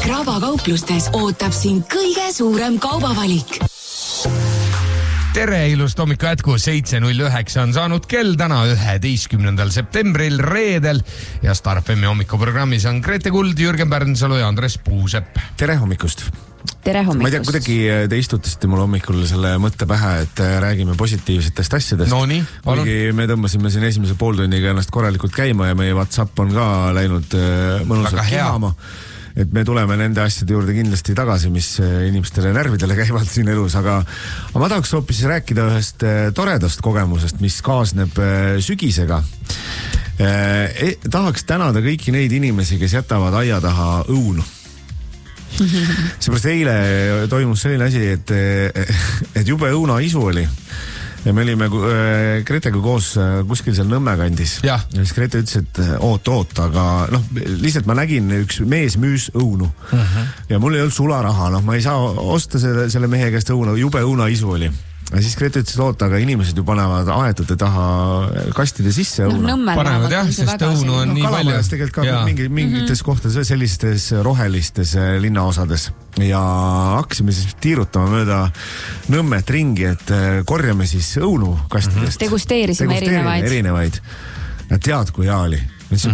Kraba kauplustes ootab sind kõige suurem kaubavalik. Tere, ilust hommiku jätku, 7.09 on saanud kell täna 11. septembril reedel ja Star FM hommikuprogrammis on Grete Kuld, Jürgen Pärnsalu ja Andres Puusepp. Tere hommikust! Tere hommikust! Ma ei tea, kuidagi te istutasite mul hommikul selle mõtte pähe, et räägime positiivsetest asjadest. No nii, palun. Kuigi me tõmbasime siin esimese pooltunniga ennast korralikult käima ja meie WhatsApp on ka läinud mõnusalt kihama. Et me tuleme nende asjade juurde kindlasti tagasi, mis inimestele närvidele käivad siin elus, aga ma tahaks hoopis rääkida ühest toredast kogemusest, mis kaasneb sügisega. Tahaks tänada kõiki neid inimesi, kes jätavad aia taha õunu. Seepärast eile toimus selline asi, et jube õuna isu oli. Ja me olime Gretega koos kuskil seal Nõmme kandis. Ja siis Grete ütles, et oot, aga lihtsalt ma nägin üks mees müüs õunu. Ja mul ei olnud sularaha, ma ei saa osta selle mehe käest õuna, jube õuna isu oli. Ja siis Grete ütles, et oota, aga inimesed ju panevad aetute taha kastide sisse õuna. Panevad jah, sest õunu on nii palju. Tegelikult ka mingites kohtades sellistes rohelistes linnaosades. Ja hakkasime siis tiirutama mööda Nõmmet ringi, et korjame siis õunu kastidest. Degusteerisime erinevaid. Ja tead, kui hea oli.